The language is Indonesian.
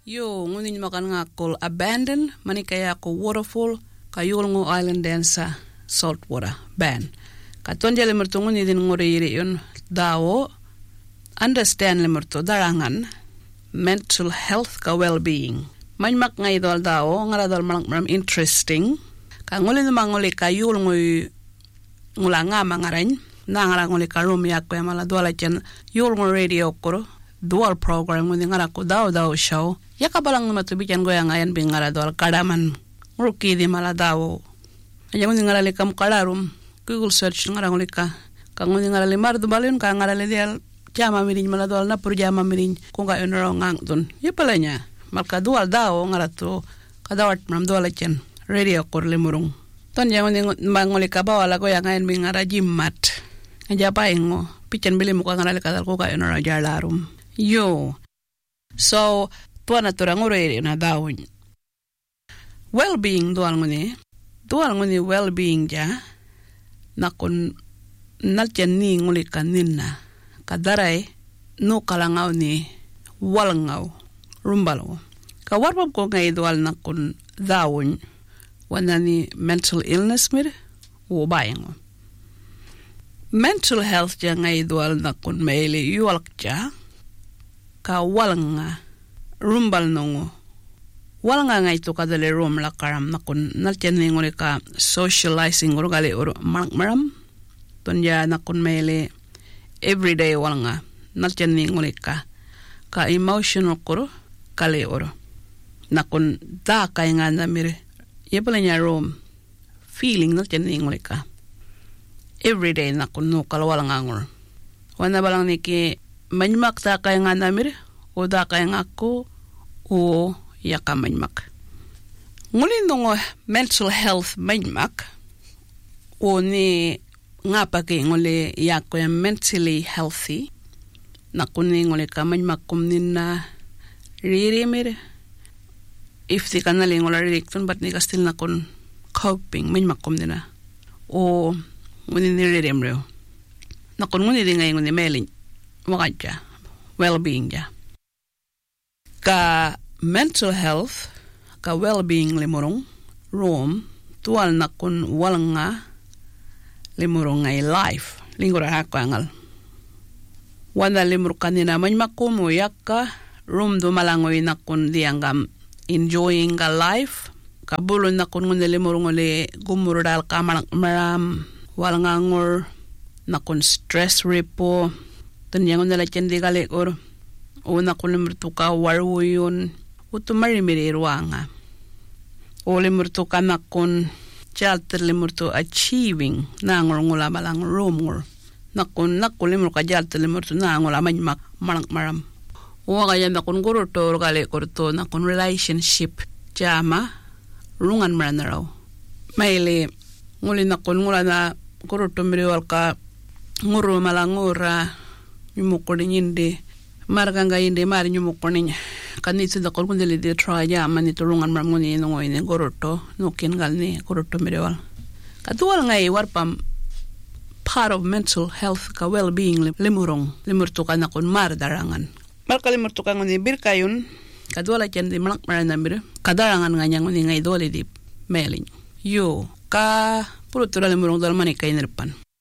Yo, ngunin makan ngakol abandon, manikaya ko waterfall, kayul ngo island dancer, saltwater, ban. Katon jale merto nguni din ngore yiri yun, dawo, understand le merto darangan, mental health ka well-being. Manyak nga idol dawo, ngaradol malang interesting, ka nguli naman nguli kayul ngula nga mangaran, nangara nguli karumi ako yung maladwala dyan, yul ngo radio kuro, dual program nguni ngara ko daw show, yakabalang matubikyan goya ngayon bingaradol kadaman, nguruki di maladawo. Aja nguni ngara likam kalarum, Google search ngara ka nguni ngara limar dubalin ka ngara dial jama mirin maladol na pur jama mirin kung ka yunro ngang dun. Yapalanya, malka dual daw ngara to kadawat mam dual chen radio kor limurung. Ton ja nguni ngoli ka bawala goya ngayon bingara jimmat. Aja paingo pichen bili muka ngara likadal ko ka yunro jalarum. Yo. So, tuana turang ure na dawon. Well-being dual nguni well-being ja nakon nalchen ni nguli kaninna kadarai no kalangaw ni walangaw rumbalo ka warpam ko ngay dual nakon dawon wana ni mental illness mir o bayango mental health ja ngay dual nakon maili yuwalk ja ka walanga rumbal nongo walanga ngay to kadale rom la karam nakon nalchen ni nguli ka socializing ngoro gali oro maram tonja nakon mele everyday walanga nalchen ni nguli ka emotional koro kale oro nakon da kay nga na mire yepalanya rom feeling nalchen ni nguli ka everyday nakon no kalwalanga ngor wana balang niki manyak da kay nga na mire o da kay nga ko o yaka manyak. Ngulin nungo mental health manyak o ni nga pake nguli yako yung mentally healthy na kuni nguli ka manyak kumnin na ririmir if di ka naling ngula ririkton but ni ka still na kun coping manyak kumnin na o nguni niririmrio na kun nguni di ngay nguni melin wakadya well-being ja ka mental health ka well-being limurong rom tual na kun walanga limurong ngay life lingura hako angal wanda limur kanina manmakumo yakka rom do malangoy na kun dianggam enjoying ka life kabulon na kun ngunde limurong uli gumurudal ka maram walangangor na kun stress repo tanyang nila chendi galik or una kun limur tuka waruyon utu marimiri ruanga. O limurtu kanakon jalter limurtu achieving nangor ngula malang rumor. Nakon limur ka jalter limurtu nangula manyak malang maram. O kaya nakon guruto kali kurto nakon relationship jama rungan maranaraw. Maili nguli nakon ngula na guruto miriwal ka nguru malangura yumukuri nyindi marganga yindi mari yumukuri kanito da kon kundeli de try ja mani turungan marmuni no ngoy ne goroto no kin galni goroto mirewal katuwal ngai warpam part of mental health ka well-being limurtu kana kon mar darangan marka limurtu kan ni birkayun kadwala chen di malak marana mir kadarangan nganyang ni ngai dole di melin yo ka puro tura limurong dal mani kay nirpan